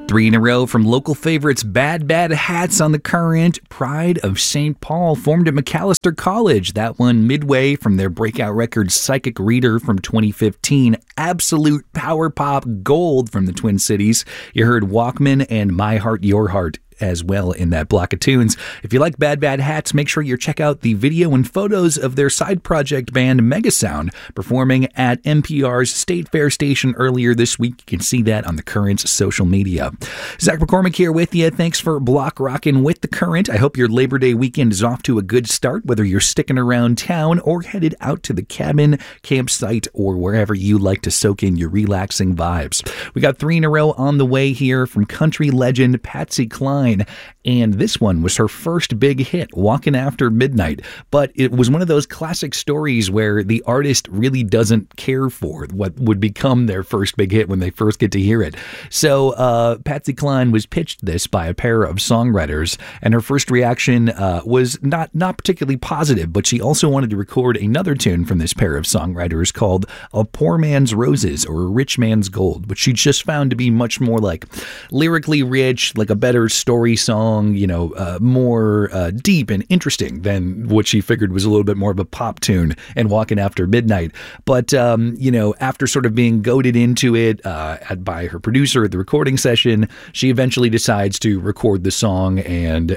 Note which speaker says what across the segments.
Speaker 1: Three in a row from local favorites Bad Bad Hats on the Current. Pride of St. Paul formed at Macalester College. That one midway from their breakout record Psychic Reader from 2015. Absolute power pop gold from the Twin Cities. You heard Walkman and My Heart, Your Heart as well in that block of tunes. If you like Bad Bad Hats, make sure you check out the video and photos of their side project band Megasound performing at NPR's State Fair station earlier this week. You can see that on the Current's social media. Zach McCormick here with you. Thanks for block rocking with the Current. I hope your Labor Day weekend is off to a good start, whether you're sticking around town or headed out to the cabin, campsite, or wherever you like to soak in your relaxing vibes. We got three in a row on the way here from country legend Patsy Cline. And this one was her first big hit, Walking After Midnight. But it was one of those classic stories where the artist really doesn't care for what would become their first big hit when they first get to hear it. So Patsy Cline was pitched this by a pair of songwriters, and her first reaction was not particularly positive, but she also wanted to record another tune from this pair of songwriters called A Poor Man's Roses or A Rich Man's Gold, which she just found to be much more like lyrically rich, like a better story song, more deep and interesting than what she figured was a little bit more of a pop tune and Walking After Midnight. But, after sort of being goaded into it by her producer at the recording session, she eventually decides to record the song and,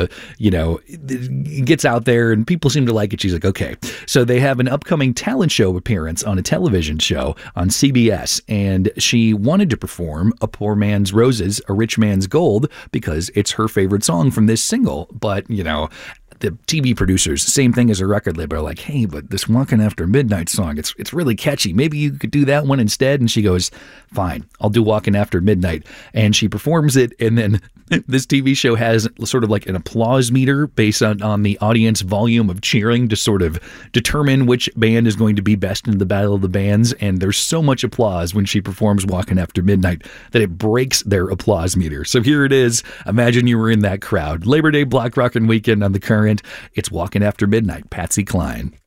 Speaker 1: gets out there and people seem to like it. She's like, okay. So they have an upcoming talent show appearance on a television show on CBS, and she wanted to perform A Poor Man's Roses, A Rich Man's Gold, because it's her favorite song from this single. But, the TV producers, same thing as a record label, are like, hey, but this Walking After Midnight song, it's really catchy. Maybe you could do that one instead. And she goes, fine, I'll do Walking After Midnight. And she performs it. And then this TV show has sort of like an applause meter based on the audience volume of cheering to sort of determine which band is going to be best in the battle of the bands. And there's so much applause when she performs Walking After Midnight that it breaks their applause meter. So here it is. Imagine you were in that crowd. Labor Day block rockin' weekend on the Current. It's Walking After Midnight, Patsy Cline.